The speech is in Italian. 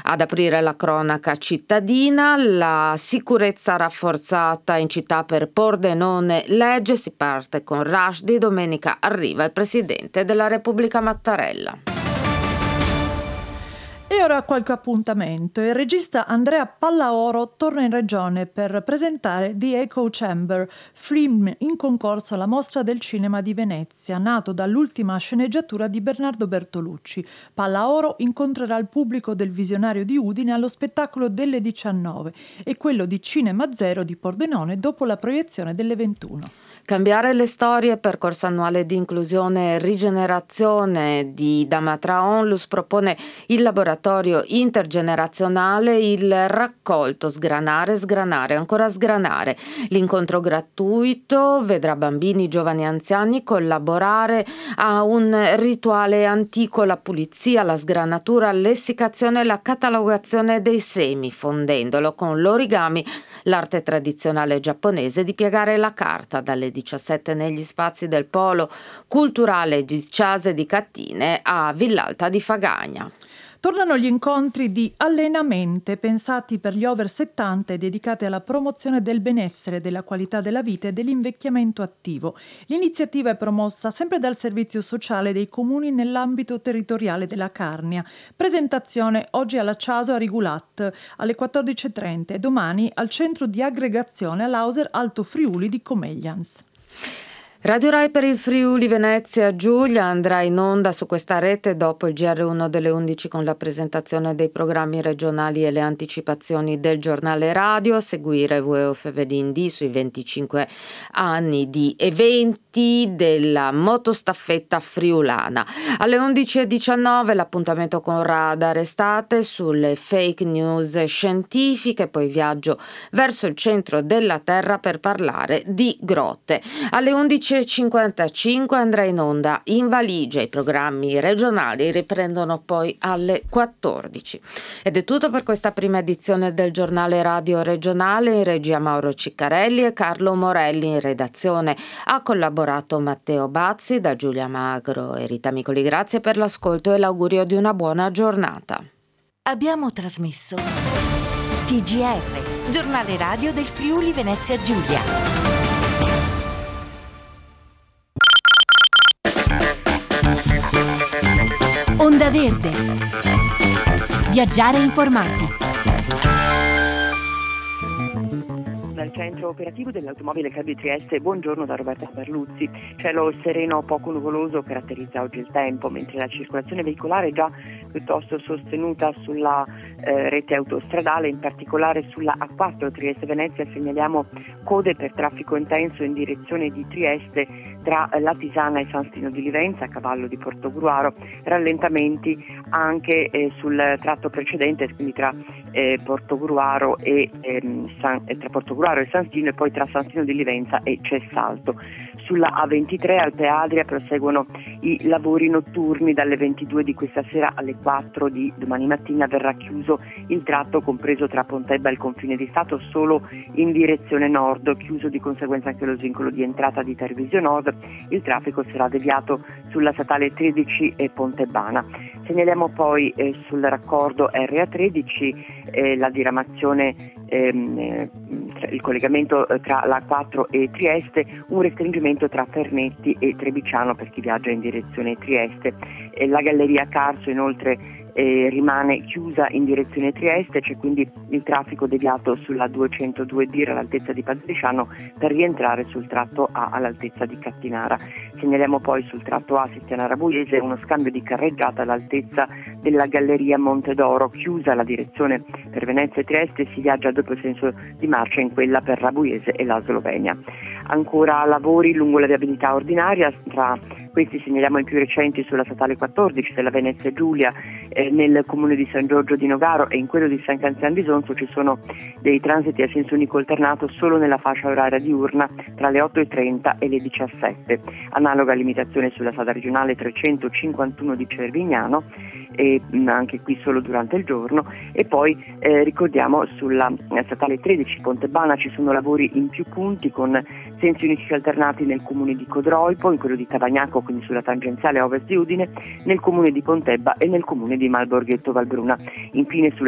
Ad aprire la cronaca cittadina, la sicurezza rafforzata in città per Pordenone legge, si parte con Rushdie, domenica arriva il Presidente della Repubblica Mattarella. E ora qualche appuntamento. Il regista Andrea Pallaoro torna in regione per presentare The Echo Chamber, film in concorso alla Mostra del Cinema di Venezia, nato dall'ultima sceneggiatura di Bernardo Bertolucci. Pallaoro incontrerà il pubblico del Visionario di Udine allo spettacolo delle 19 e quello di Cinema Zero di Pordenone dopo la proiezione delle 21. Cambiare le storie, percorso annuale di inclusione e rigenerazione di Damatra Onlus, propone il laboratorio intergenerazionale, il raccolto sgranare, ancora sgranare. L'incontro gratuito vedrà bambini, giovani e anziani collaborare a un rituale antico, la pulizia, la sgranatura, l'essiccazione e la catalogazione dei semi, fondendolo con l'origami, l'arte tradizionale giapponese di piegare la carta, dalle 17 negli spazi del Polo Culturale di Ciase di Cattine a Villalta di Fagagna. Tornano gli incontri di Allenamente, pensati per gli over 70 e dedicati alla promozione del benessere, della qualità della vita e dell'invecchiamento attivo. L'iniziativa è promossa sempre dal Servizio Sociale dei Comuni nell'ambito territoriale della Carnia. Presentazione oggi alla Ciaso a Rigulat alle 14.30 e domani al Centro di Aggregazione all'Auser Alto Friuli di Comeglians. Radio Rai per il Friuli Venezia Giulia andrà in onda su questa rete dopo il GR1 delle 11 con la presentazione dei programmi regionali e le anticipazioni del giornale radio. A seguire Vueo Fevelindi sui 25 anni di eventi della motostaffetta friulana. Alle 11.19 l'appuntamento con Radar Estate sulle fake news scientifiche, poi viaggio verso il centro della Terra per parlare di grotte. Alle 11.55 andrà in onda In Valigia, i programmi regionali riprendono poi alle 14. Ed è tutto per questa prima edizione del giornale radio regionale. In regia Mauro Ciccarelli e Carlo Morelli, in redazione ha collaborato Matteo Bazzi. Da Giulia Magro e Rita Micoli grazie per l'ascolto e l'augurio di una buona giornata. Abbiamo trasmesso TGR, giornale radio del Friuli Venezia Giulia. Onda Verde. Viaggiare informati. Dal centro operativo dell'automobile Cabio Trieste, buongiorno da Roberta Berluzzi. Cielo sereno poco nuvoloso caratterizza oggi il tempo, mentre la circolazione veicolare è già piuttosto sostenuta sulla rete autostradale, in particolare sulla A4 Trieste-Venezia segnaliamo code per traffico intenso in direzione di Trieste tra La Tisana e San Stino di Livenza a cavallo di Portogruaro, rallentamenti anche sul tratto precedente, quindi tra Portogruaro e tra Portogruaro e San Stino, e poi tra San Stino di Livenza e Cessalto. Sulla A23 Alpe Adria proseguono i lavori notturni dalle 22 di questa sera alle 4 di domani mattina. Verrà chiuso il tratto compreso tra Pontebba e il confine di Stato solo in direzione nord, chiuso di conseguenza anche lo svincolo di entrata di Tarvisio Nord. Il traffico sarà deviato sulla statale 13 e Pontebbana. Segnaliamo poi sul raccordo RA13 la diramazione, il collegamento tra la 4 e Trieste, un restringimento tra Fernetti e Trebiciano per chi viaggia in direzione Trieste. La galleria Carso inoltre rimane chiusa in direzione Trieste, c'è quindi il traffico deviato sulla 202 Dir all'altezza di Padriciano per rientrare sul tratto A all'altezza di Cattinara. Segnaliamo poi sul tratto A Sistiana Rabuiese uno scambio di carreggiata all'altezza della galleria Montedoro, chiusa la direzione per Venezia e Trieste, si viaggia a doppio senso di marcia in quella per Rabuiese e la Slovenia. Ancora lavori lungo la viabilità ordinaria, tra questi segnaliamo i più recenti sulla statale 14 della Venezia Giulia nel comune di San Giorgio di Nogaro, e in quello di San Canzian di Sonzo ci sono dei transiti a senso unico alternato solo nella fascia oraria diurna tra le 8.30 e le 17. Analoga limitazione sulla strada regionale 351 di Cervignano, e anche qui solo durante il giorno. E poi ricordiamo sulla statale 13 Pontebana ci sono lavori in più punti con sensi unici alternati nel comune di Codroipo, in quello di Tavagnacco, quindi sulla tangenziale ovest di Udine, nel comune di Pontebba e nel comune di Malborghetto Valbruna. Infine sulla